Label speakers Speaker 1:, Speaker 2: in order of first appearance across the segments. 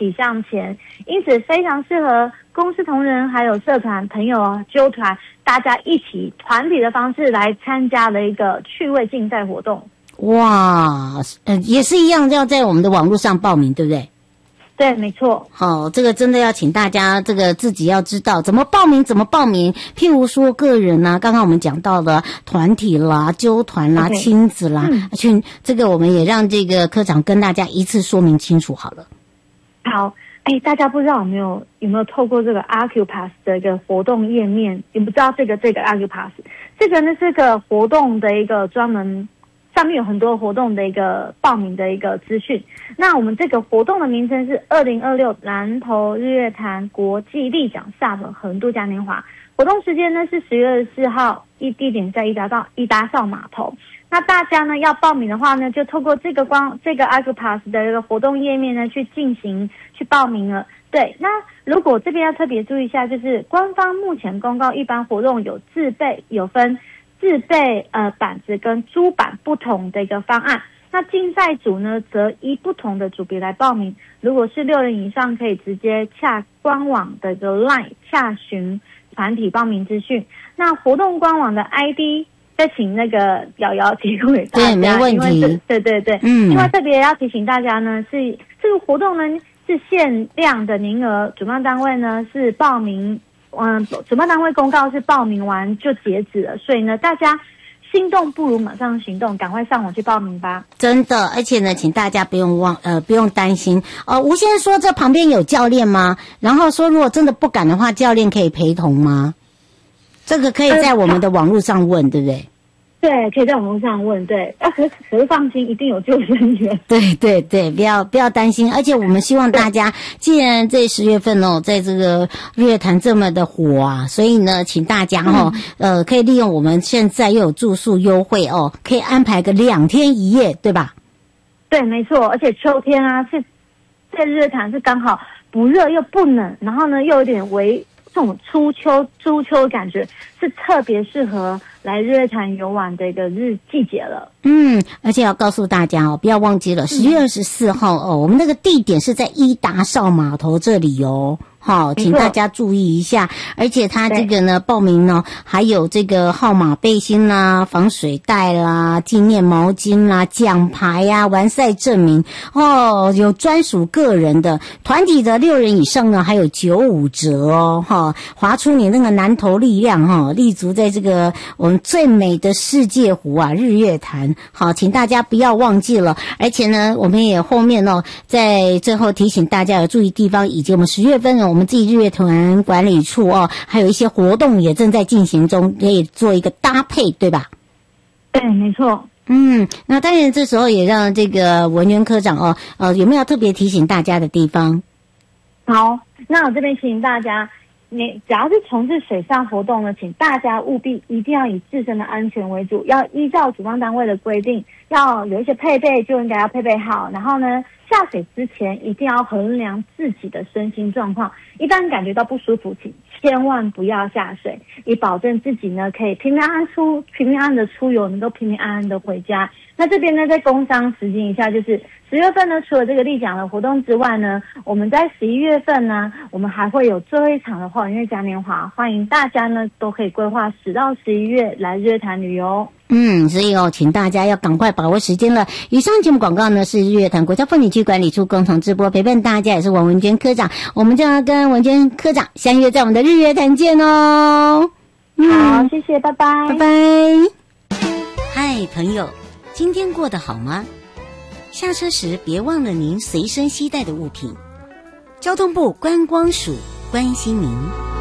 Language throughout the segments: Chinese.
Speaker 1: 起向前，因此非常适合公司同仁还有社团朋友纠团，大家一起团体的方式来参加的一个趣味竞赛活动。
Speaker 2: 哇，也是一样，要在我们的网络上报名，对不对？
Speaker 1: 对，没错。
Speaker 2: 好，这个真的要请大家这个自己要知道怎么报名，譬如说个人啊，刚刚我们讲到的团体啦、纠团啦、亲子啦，去这个我们也让这个科长跟大家一次说明清楚好了。
Speaker 1: 好，大家不知道有没有透过这个 Acupass 的一个活动页面，你不知道这个 Acupass， 这个呢是个活动的一个专门。上面有很多活动的一个报名的一个资讯。那我们这个活动的名称是2026南投日月潭国际立桨萨粉横渡嘉年华。活动时间呢是10月24号，地点在伊达邵码头。那大家呢要报名的话呢，就透过这个 Acupass 的一个活动页面呢去报名了。对，那如果这边要特别注意一下，就是官方目前公告一般活动有分自备板子跟租板不同的一个方案。那竞赛组呢则依不同的组别来报名，如果是6人以上可以直接洽官网的一个 LINE 洽询团体报名资讯。那活动官网的 ID 再请那个瑶瑶提供给大家。
Speaker 2: 对，没问题。
Speaker 1: 对，另外特别要提醒大家呢，是这个活动呢是限量的名额，主办单位呢是报名主办单位公告是报名完就截止了，所以呢，大家心动不如马上行动，赶快上网去报名吧。
Speaker 2: 真的，而且呢，请大家不用担心。吴先生说这旁边有教练吗？然后说如果真的不敢的话，教练可以陪同吗？这个可以在我们的网络上问，对不对？
Speaker 1: 对，可以在网络上问。对，可是放心，一定有救生员。
Speaker 2: 对，不要担心。而且我们希望大家，既然这10月份在这个日月潭这么的火啊，所以呢，请大家可以利用我们现在又有住宿优惠可以安排个2天1夜，对吧？
Speaker 1: 对，没错。而且秋天啊，是在日月潭是刚好不热又不冷，然后呢又有点这种初秋的感觉，是特别适合来日月潭游玩的一个季节了。
Speaker 2: 而且要告诉大家不要忘记了10月24号我们那个地点是在伊达邵码头这里好，请大家注意一下。而且他这个呢，报名呢，还有这个号码背心啦、防水袋啦、纪念毛巾啦、奖牌呀、完赛证明有专属个人的，团体的6人以上呢，还有95折划出你那个南投力量立足在这个我们最美的世界湖啊，日月潭。好，请大家不要忘记了。而且呢，我们也后面在最后提醒大家有注意地方，以及我们10月份我们自己日月潭管理处还有一些活动也正在进行中，可以做一个搭配，对吧？
Speaker 1: 对，没错。
Speaker 2: 那当然这时候也让这个文渊科长有没有特别提醒大家的地方？
Speaker 1: 好，那我这边提醒大家，你只要是从事水上活动呢，请大家务必一定要以自身的安全为主，要依照主办单位的规定，要有一些配备就应该要配备好，然后呢下水之前一定要衡量自己的身心状况，一旦感觉到不舒服，请千万不要下水，以保证自己呢可以平平安的出游，能够平平安安的回家。那这边呢在工商时间一下，就是10月份呢，除了这个立桨的活动之外呢，我们在11月份呢，我们还会有最后一场的花园嘉年华，欢迎大家呢都可以规划10到11月来日月潭旅游。
Speaker 2: 所以请大家要赶快把握时间了。以上节目广告呢是日月潭国家风景区管理处共同直播，陪伴大家也是王文娟科长，我们就要跟文娟科长相约在我们的日月潭见好，
Speaker 1: 谢谢，拜拜，
Speaker 2: 拜拜。嗨，朋友，今天过得好吗？下车时别忘了您随身携带的物品。交通部观光署关心您。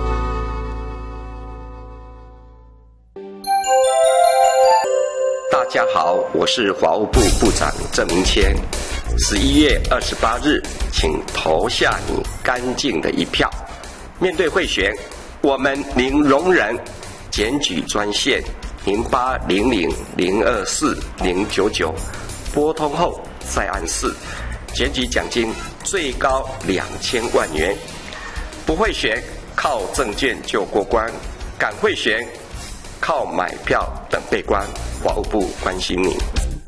Speaker 3: 大家好，我是法务部部长郑明谦。11月28日，请投下你干净的一票。面对贿选，我们零容忍。检举专线0800024099，拨通后再按4，检举奖金最高2000万元。不贿选，靠证件就过关；敢贿选，靠买票等被关。法务部关心你。